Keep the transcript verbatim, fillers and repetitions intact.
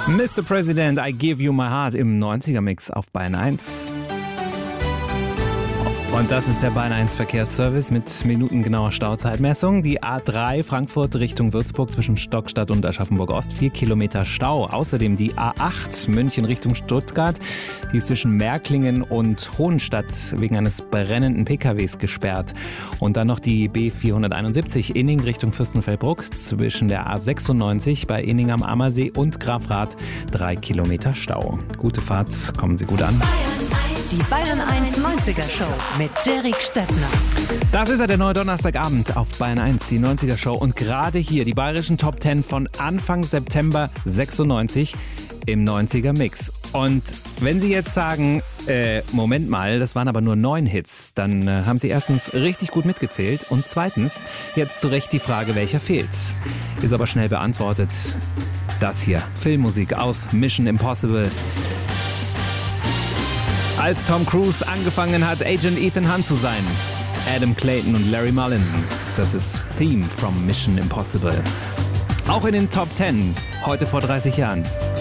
Mister President, I Give You My Heart im neunziger-Mix auf Bayern eins. Und das ist der Bayern eins Verkehrsservice mit minutengenauer Stauzeitmessung. Die A drei Frankfurt Richtung Würzburg zwischen Stockstadt und Aschaffenburg-Ost, vier Kilometer Stau. Außerdem die A acht München Richtung Stuttgart, die ist zwischen Märklingen und Hohenstadt wegen eines brennenden P K Ws gesperrt. Und dann noch die B vierhunderteinundsiebzig Inning Richtung Fürstenfeldbruck zwischen der A sechsundneunzig bei Inning am Ammersee und Grafrath, drei Kilometer Stau. Gute Fahrt, kommen Sie gut an. Die Bayern eins neunziger Show mit Jerik Stettner. Das ist ja der neue Donnerstagabend auf Bayern eins, die neunziger Show. Und gerade hier die bayerischen Top zehn von Anfang September sechsundneunzig im neunziger Mix. Und wenn Sie jetzt sagen, äh, Moment mal, das waren aber nur neun Hits, dann äh, haben Sie erstens richtig gut mitgezählt und zweitens jetzt zu Recht die Frage, welcher fehlt. Ist aber schnell beantwortet. Das hier, Filmmusik aus Mission Impossible. Als Tom Cruise angefangen hat, Agent Ethan Hunt zu sein. Adam Clayton und Larry Mullen. Das ist Theme from Mission Impossible. Auch in den Top zehn, heute vor dreißig Jahren.